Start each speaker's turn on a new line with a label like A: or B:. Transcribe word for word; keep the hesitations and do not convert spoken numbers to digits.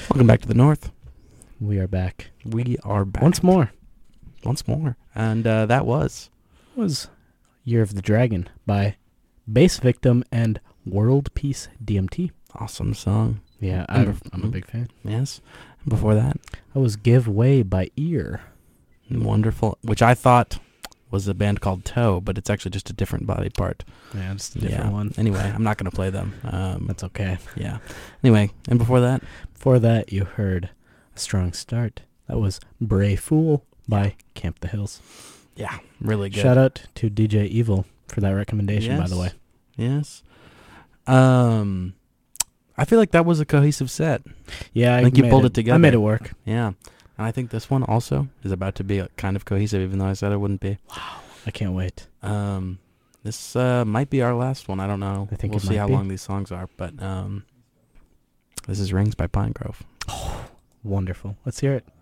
A: Welcome back to the North.
B: We are back.
A: We are back.
B: Once more.
A: Once more. And uh, that was...
B: was Year of the Dragon by Bass Victim and World Peace D M T.
A: Awesome song.
B: Yeah,
A: And
B: I'm,
A: bef-
B: I'm a big fan.
A: Yes. And before that,
B: That was Give Way by Ear.
A: wonderful, which I thought was a band called Toe, but it's actually just a different body part.
B: Yeah, it's a different
A: Yeah.
B: one.
A: Anyway, I'm not going to play them. Um,
B: That's okay.
A: yeah. Anyway, and before that,
B: Before that, you heard A Strong Start. That was Bray Fool by Camp the Hills.
A: yeah, really good.
B: Shout out to D J Evil for that recommendation, by the
A: Yes.
B: way.
A: Yes. Um, I feel like that was a cohesive set.
B: Yeah,
A: I think you
B: made
A: pulled it together.
B: I made it work.
A: Yeah. And I think this one also is about to be uh, kind of cohesive, even though I said it wouldn't be.
B: I can't wait.
A: Um, this uh, might be our last one. I don't know.
B: I think
A: we'll
B: it
A: see
B: might
A: how
B: be.
A: long these songs are. But um, this is Rings by Pine Grove.
B: Wonderful. Let's hear it.